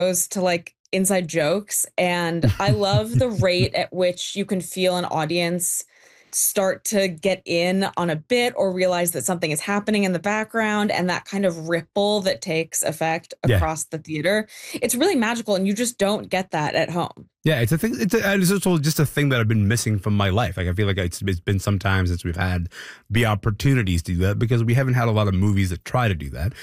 exposed to like inside jokes. And I love the rate at which you can feel an audience start to get in on a bit or realize that something is happening in the background and that kind of ripple that takes effect Yeah. across the theater. It's really magical and you just don't get that at home. Yeah, it's a thing. It's also just a thing that I've been missing from my life. Like I feel like it's been some time since we've had the opportunities to do that because we haven't had a lot of movies that try to do that.